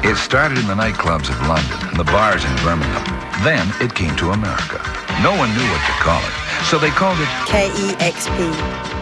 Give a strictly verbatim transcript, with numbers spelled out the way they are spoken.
It started in the nightclubs of London and the bars in Birmingham. Then it came to America. No one knew what to call it, so they called it K E X P.